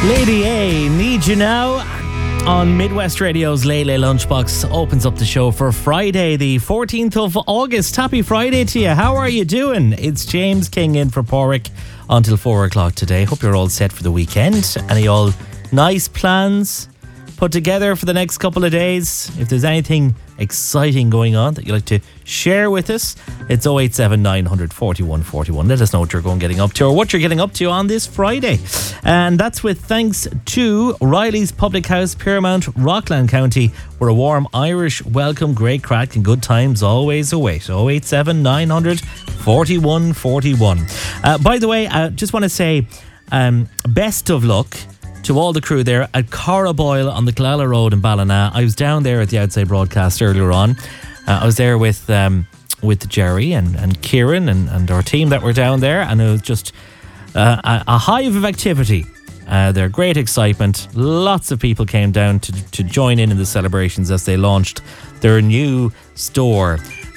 Lady A, Need You Now, on Midwest Radio's Lay Lay Lunchbox opens up the show for Friday, the 14th of August. Happy Friday to you. How are you doing? It's James King in for Porrick until 4 o'clock today. Hope you're all set for the weekend. Any all nice plans put together for the next couple of days? If there's anything exciting going on that you'd like to share with us, it's 087 900 41 41. Let us know what you're getting up to, or what you're getting up to on this Friday. And that's with thanks to Riley's Public House, Piermount, Rockland County, where a warm Irish welcome, great crack and good times always await. 087 900 41 41. By the way, I just want to say best of luck to all the crew there at Corraboyle on the Glala Road in Ballina. I was down there at the Outside Broadcast earlier on. I was there with Jerry and Kieran and our team that were down there, and it was just a hive of activity. There, great excitement. Lots of people came down to join in the celebrations as they launched their new store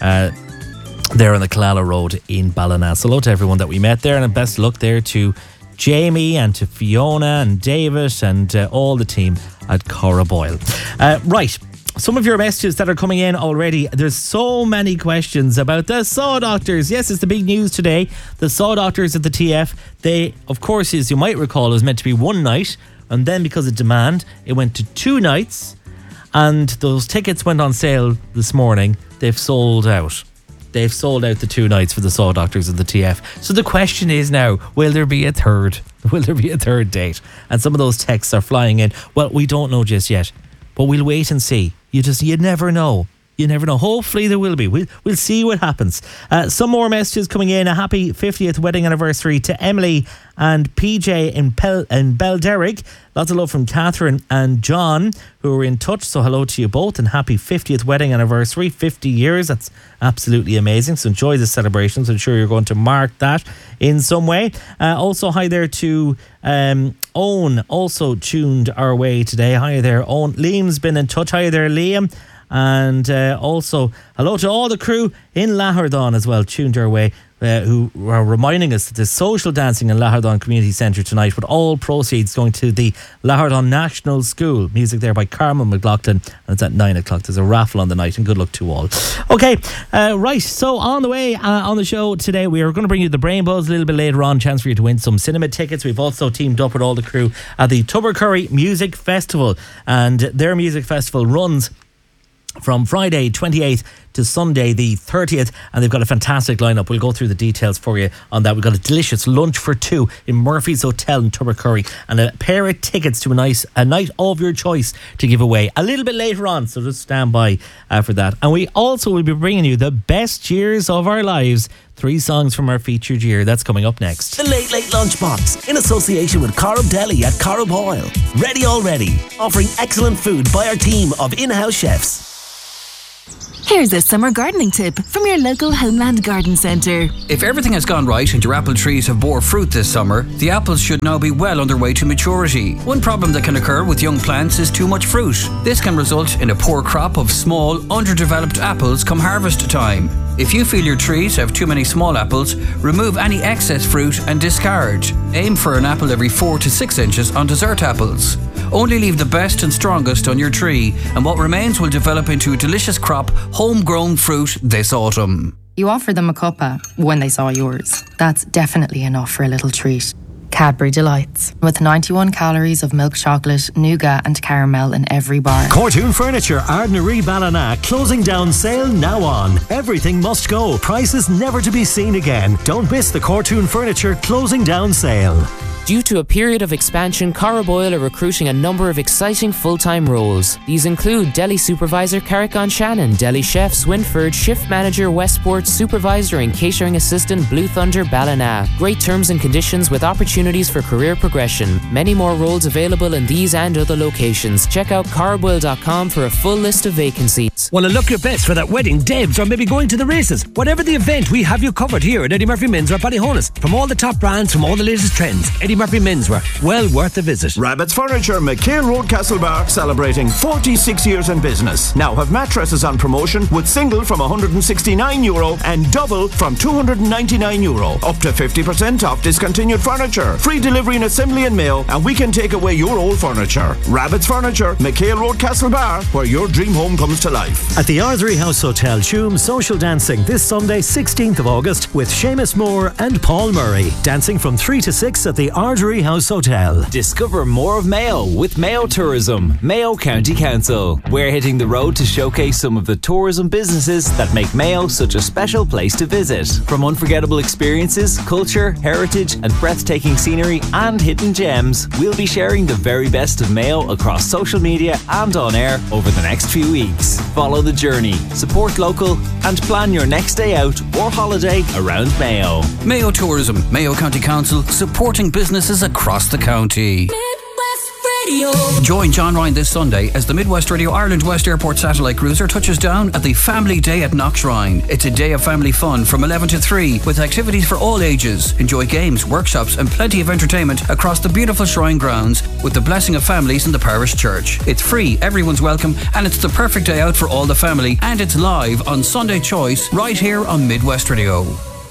there on the Glala Road in Ballina. So hello to everyone that we met there, and best luck there to Jamie and to Fiona and David and all the team at Corraboyle. Right, some of your messages that are coming in already. There's so many questions about the Saw Doctors. Yes, it's the big news today. The Saw Doctors at the TF. They, of course, as you might recall, it was meant to be one night, and then because of demand, it went to 2 nights, and those tickets went on sale this morning. They've sold out. They've sold out the 2 nights for the Saw Doctors of the TF. So the question is now, will there be a third? Will there be a third date? And some of those texts are flying in. Well, we don't know just yet, but we'll wait and see. You never know. You never know. Hopefully there will be. We'll see what happens. Some more messages coming in. A happy 50th wedding anniversary to Emily and PJ in Belderrick. Lots of love from Catherine and John, who are in touch. So hello to you both, and happy 50th wedding anniversary. 50 years. That's absolutely amazing. So enjoy the celebrations. I'm sure you're going to mark that in some way. Also, hi there to Owen, also tuned our way today. Hi there, Owen. Liam's been in touch. Hi there, Liam. And also hello to all the crew in Lahardon as well, tuned our way, who are reminding us that there's social dancing in Lahardon Community Centre tonight, with all proceeds going to the Lahardon National School. Music there by Carmen McLaughlin, and it's at 9 o'clock. There's a raffle on the night, and good luck to all. Okay, right, so on the way on the show today, we are going to bring you the Brain Buzz a little bit later on, chance for you to win some cinema tickets. We've also teamed up with all the crew at the Tubbercurry Music Festival, and their music festival runs from Friday 28th to Sunday the 30th, and they've got a fantastic lineup. We'll go through the details for you on that. We've got a delicious lunch for 2 in Murphy's Hotel in Tubbercurry, and a pair of tickets to a night of your choice to give away a little bit later on, so just stand by for that. And we also will be bringing you the best years of our lives, 3 songs from our featured year. That's coming up next. The Late Late Lunchbox, in association with Corrib Deli at Corraboyle. Ready already, offering excellent food by our team of in-house chefs. Here's a summer gardening tip from your local Homeland Garden Centre. If everything has gone right and your apple trees have bore fruit this summer, the apples should now be well on their way to maturity. One problem that can occur with young plants is too much fruit. This can result in a poor crop of small, underdeveloped apples come harvest time. If you feel your trees have too many small apples, remove any excess fruit and discard. Aim for an apple every 4 to 6 inches on dessert apples. Only leave the best and strongest on your tree, and what remains will develop into a delicious crop, homegrown fruit this autumn. You offered them a cuppa when they saw yours. That's definitely enough for a little treat. Cadbury Delights, with 91 calories of milk chocolate, nougat and caramel in every bar. Cortoon Furniture, Ardnaree Ballina, closing down sale now on. Everything must go, prices never to be seen again. Don't miss the Cortoon Furniture closing down sale. Due to a period of expansion, Corraboyle are recruiting a number of exciting full-time roles. These include Deli Supervisor Carrick-on Shannon, Deli Chef Swinford, Shift Manager Westport, Supervisor and Catering Assistant Blue Thunder Ballina. Great terms and conditions with opportunities for career progression. Many more roles available in these and other locations. Check out corraboyle.com for a full list of vacancies. Want to look your best for that wedding, Debs, or maybe going to the races? Whatever the event, we have you covered here at Eddie Murphy Men's or Ballyhonus. From all the top brands, from all the latest trends, Eddie Eddie Murphy Menswear. Well worth a visit. Rabbit's Furniture, McHale Road, Castlebar, celebrating 46 years in business. Now have mattresses on promotion with single from €169 and double from €299. Up to 50% off discontinued furniture. Free delivery and assembly in Mayo, and we can take away your old furniture. Rabbit's Furniture, McHale Road, Castlebar, where your dream home comes to life. At the Arthery House Hotel, Tuam social dancing this Sunday, 16th of August, with Seamus Moore and Paul Murray. Dancing from 3 to 6 at the Arthery House Hotel. Discover more of Mayo with Mayo Tourism, Mayo County Council. We're hitting the road to showcase some of the tourism businesses that make Mayo such a special place to visit. From unforgettable experiences, culture, heritage and breathtaking scenery and hidden gems, we'll be sharing the very best of Mayo across social media and on air over the next few weeks. Follow the journey, support local and plan your next day out or holiday around Mayo. Mayo Tourism, Mayo County Council, supporting businesses across the county. Join John Ryan this Sunday as the Midwest Radio Ireland West Airport satellite cruiser touches down at the Family Day at Knoxrine. It's a day of family fun from 11 to 3 with activities for all ages. Enjoy games, workshops and plenty of entertainment across the beautiful shrine grounds with the blessing of families in the parish church. It's free, everyone's welcome, and it's the perfect day out for all the family, and it's live on Sunday Choice right here on Midwest Radio.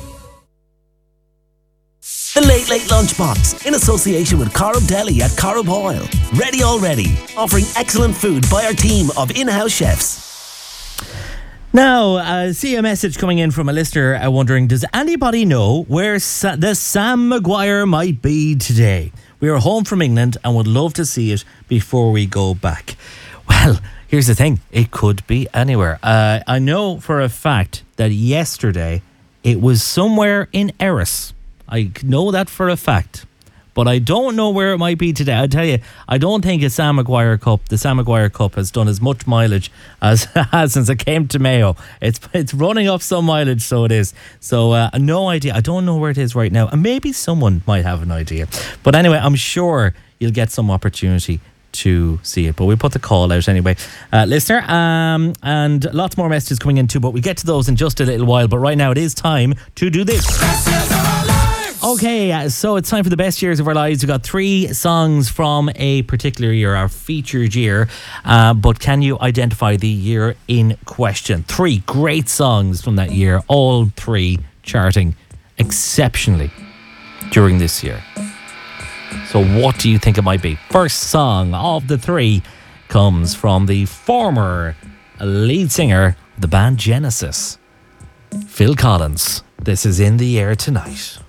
The Late Late Lunchbox, in association with Corrib Deli at Corrib Oil. Ready already, offering excellent food by our team of in-house chefs. Now, I see a message coming in from a listener wondering, does anybody know where the Sam Maguire might be today? We are home from England and would love to see it before we go back. Well, here's the thing, it could be anywhere. I know for a fact that yesterday it was somewhere in Erris. I know that for a fact, but I don't know where it might be today. I tell you, I don't think the Sam Maguire Cup has done as much mileage as it has since it came to Mayo. It's running up some mileage, so it is. So no idea. I don't know where it is right now, and maybe someone might have an idea. But anyway, I'm sure you'll get some opportunity to see it, but we'll put the call out anyway, listener, and lots more messages coming in too, but we'll get to those in just a little while. But right now it is time to do this. Okay, so it's time for the best years of our lives. We've got 3 songs from a particular year, our featured year, but can you identify the year in question? 3 great songs from that year, all 3 charting exceptionally during this year. So what do you think it might be? First song of the 3 comes from the former lead singer of the band Genesis, Phil Collins. This is In the Air Tonight.